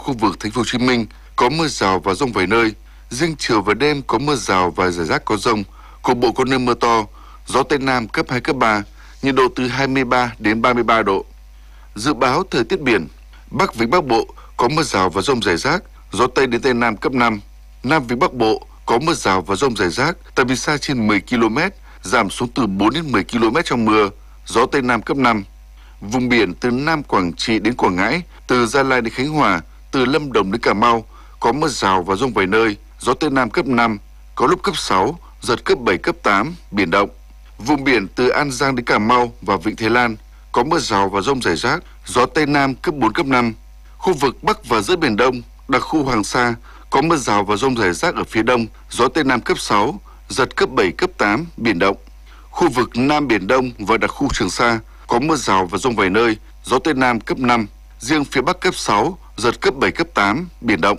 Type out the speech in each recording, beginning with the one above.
khu vực Thành phố Hồ Chí Minh có mưa rào và dông vài nơi. Riêng chiều và đêm có mưa rào và rải rác có dông, cục bộ có nơi mưa to. Gió Tây Nam cấp 2, cấp 3, nhiệt độ từ 23 đến 33 độ. Dự báo thời tiết biển, Bắc Vịnh Bắc Bộ có mưa rào và dông rải rác, gió Tây đến Tây Nam cấp 5. Nam Vịnh Bắc Bộ có mưa rào và dông rải rác, tầm nhìn xa trên 10 km, giảm xuống từ 4 đến 10 km trong mưa, gió Tây Nam cấp 5. Vùng biển từ Nam Quảng Trị đến Quảng Ngãi, từ Gia Lai đến Khánh Hòa, từ Lâm Đồng đến Cà Mau có mưa rào và dông vài nơi, gió Tây Nam cấp 5, có lúc cấp 6, giật cấp 7, cấp 8, biển động. Vùng biển từ An Giang đến Cà Mau và Vịnh Thái Lan có mưa rào và dông rải rác, gió Tây Nam cấp 4, cấp 5. Khu vực Bắc và giữa Biển Đông, đặc khu Hoàng Sa có mưa rào và dông rải rác ở phía đông, gió Tây Nam cấp 6, giật cấp 7, cấp 8, biển động. Khu vực Nam Biển Đông và đặc khu Trường Sa có mưa rào và dông vài nơi, gió Tây Nam cấp 5, riêng phía Bắc cấp 6, giật cấp 7, cấp 8, biển động.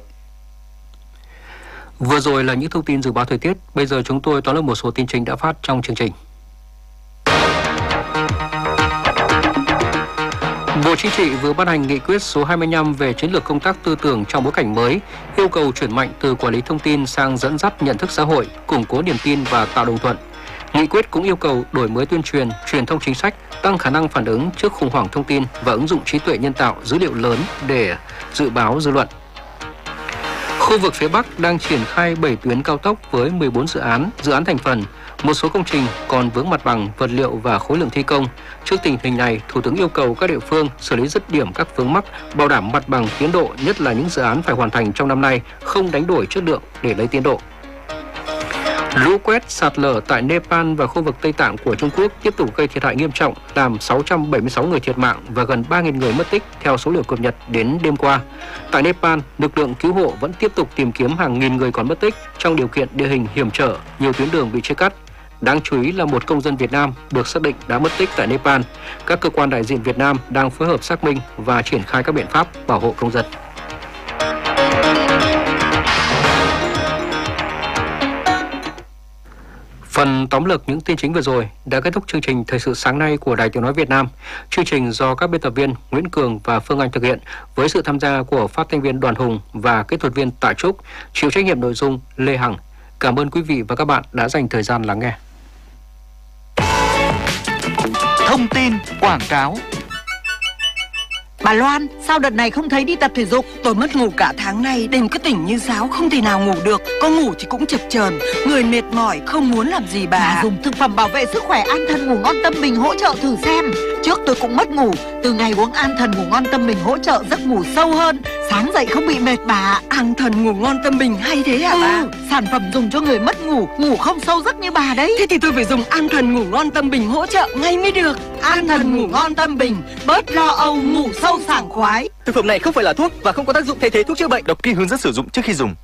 Vừa rồi là những thông tin dự báo thời tiết. Bây giờ chúng tôi tóm lược một số tin chính đã phát trong chương trình. Bộ Chính trị vừa ban hành nghị quyết số 25 về chiến lược công tác tư tưởng trong bối cảnh mới, yêu cầu chuyển mạnh từ quản lý thông tin sang dẫn dắt nhận thức xã hội, củng cố niềm tin và tạo đồng thuận. Nghị quyết cũng yêu cầu đổi mới tuyên truyền, truyền thông chính sách, tăng khả năng phản ứng trước khủng hoảng thông tin và ứng dụng trí tuệ nhân tạo, dữ liệu lớn để dự báo dư luận. Khu vực phía Bắc đang triển khai 7 tuyến cao tốc với 14 dự án thành phần. Một số công trình còn vướng mặt bằng, vật liệu và khối lượng thi công. Trước tình hình này, Thủ tướng yêu cầu các địa phương xử lý dứt điểm các vướng mắc, bảo đảm mặt bằng tiến độ, nhất là những dự án phải hoàn thành trong năm nay, không đánh đổi chất lượng để lấy tiến độ. Lũ quét sạt lở tại Nepal và khu vực Tây Tạng của Trung Quốc tiếp tục gây thiệt hại nghiêm trọng, làm 676 người thiệt mạng và gần 3.000 người mất tích theo số liệu cập nhật đến đêm qua. Tại Nepal, lực lượng cứu hộ vẫn tiếp tục tìm kiếm hàng nghìn người còn mất tích trong điều kiện địa hình hiểm trở, nhiều tuyến đường bị chia cắt. Đáng chú ý là một công dân Việt Nam được xác định đã mất tích tại Nepal. Các cơ quan đại diện Việt Nam đang phối hợp xác minh và triển khai các biện pháp bảo hộ công dân. Phần tóm lược những tin chính vừa rồi đã kết thúc chương trình Thời sự sáng nay của Đài Tiếng nói Việt Nam. Chương trình do các biên tập viên Nguyễn Cường và Phương Anh thực hiện với sự tham gia của phát thanh viên Đoàn Hùng và kỹ thuật viên Tạ Trúc, chịu trách nhiệm nội dung Lê Hằng. Cảm ơn quý vị và các bạn đã dành thời gian lắng nghe. Thông tin quảng cáo. Bà Loan, sao đợt này không thấy đi tập thể dục? Tôi mất ngủ cả tháng nay, đêm cứ tỉnh như sáo, không thể nào ngủ được. Có ngủ thì cũng chập chờn, người mệt mỏi, không muốn làm gì bà. Dùng thực phẩm bảo vệ sức khỏe An Thần Ngủ Ngon Tâm Bình hỗ trợ thử xem. Trước tôi cũng mất ngủ, từ ngày uống An Thần Ngủ Ngon Tâm Bình hỗ trợ giấc ngủ sâu hơn, sáng dậy không bị mệt bà. An Thần Ngủ Ngon Tâm Bình hay thế hả bà? Sản phẩm dùng cho người mất ngủ, ngủ không sâu giấc như bà đấy. Thế thì tôi phải dùng An Thần Ngủ Ngon Tâm Bình hỗ trợ ngay mới được. An Thần Ngủ Ngon Tâm Bình, bớt lo âu, ngủ sâu sảng khoái. Thực phẩm này không phải là thuốc và không có tác dụng thay thế thuốc chữa bệnh. Đọc kỹ hướng dẫn sử dụng trước khi dùng.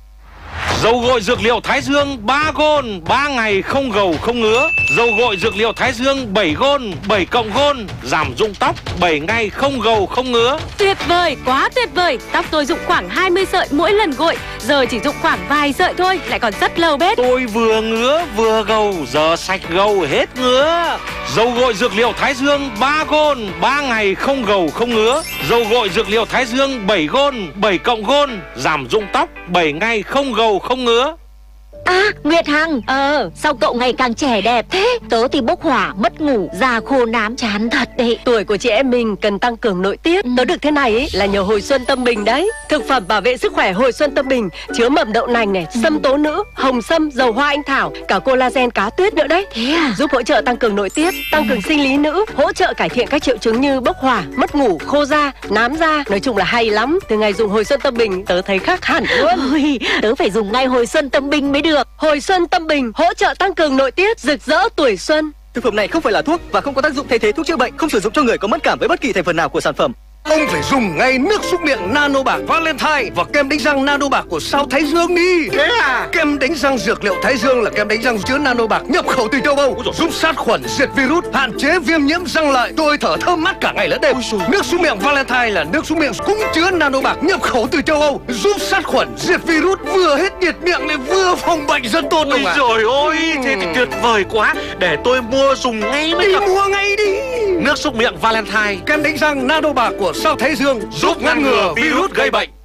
Dầu gội dược liệu Thái Dương 3 gôn, 3 ngày không gầu không ngứa. Dầu gội dược liệu Thái Dương 7 gôn, 7 cộng gôn, giảm rụng tóc 7 ngày không gầu không ngứa. Tuyệt vời, quá tuyệt vời. Tóc tôi rụng khoảng 20 sợi mỗi lần gội, giờ chỉ rụng khoảng vài sợi thôi, lại còn rất lâu bết. Tôi vừa ngứa vừa gầu, giờ sạch gầu hết ngứa. Dầu gội dược liệu Thái Dương 3 gôn, 3 ngày không gầu không ngứa. Dầu gội dược liệu Thái Dương 7 gôn, 7 cộng gôn, giảm rụng tóc 7 ngày không gầu không ngứa. À, Nguyệt Hằng, sao cậu ngày càng trẻ đẹp thế? Tớ thì bốc hỏa, mất ngủ, da khô nám, chán thật đấy. Tuổi của chị em mình cần tăng cường nội tiết. Tớ được thế này ấy là nhờ Hồi Xuân Tâm Bình đấy. Thực phẩm bảo vệ sức khỏe Hồi Xuân Tâm Bình chứa mầm đậu nành này, sâm tố nữ, hồng sâm, dầu hoa anh thảo, cả collagen cá tuyết nữa đấy. Thế à? Giúp hỗ trợ tăng cường nội tiết, tăng cường sinh lý nữ, hỗ trợ cải thiện các triệu chứng như bốc hỏa, mất ngủ, khô da, nám da. Nói chung là hay lắm. Từ ngày dùng Hồi Xuân Tâm Bình tớ thấy khác hẳn luôn. Ôi, tớ phải dùng ngay Hồi Xuân Tâm Bình mới được. Hồi Xuân Tâm Bình hỗ trợ tăng cường nội tiết, rực rỡ tuổi xuân. Thực phẩm này không phải là thuốc và không có tác dụng thay thế thuốc chữa bệnh, không sử dụng cho người có mất cảm với bất kỳ thành phần nào của sản phẩm. Ông phải dùng ngay nước súc miệng Nano Bạc Valentine và kem đánh răng Nano Bạc của sao Thái Dương đi. Thế à? Kem đánh răng dược liệu Thái Dương là kem đánh răng chứa Nano Bạc nhập khẩu từ châu Âu, giúp sát khuẩn, diệt virus, hạn chế viêm nhiễm răng lợi. Tôi thở thơm mát cả ngày lẫn đêm. Nước súc miệng Valentine là nước súc miệng cũng chứa Nano Bạc nhập khẩu từ châu Âu, giúp sát khuẩn, diệt virus, vừa hết nhiệt miệng lại vừa phòng bệnh rất tốt. Ôi trời ơi, thế thì tuyệt vời quá. Để tôi mua dùng ngay mới được. Mua ngay đi. Nước súc miệng Valentine, kem đánh răng Nano Bạc của sao Thái Dương giúp ngăn ngừa virus gây bệnh.